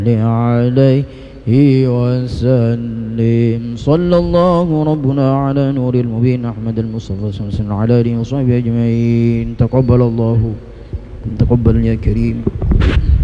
عليه وسلم. صلى الله ربنا على نور المبين أحمد المصطفى صلى الله عليه وسلم على آله وصحبه أجمعين. تقبل الله، تقبل يا كريم.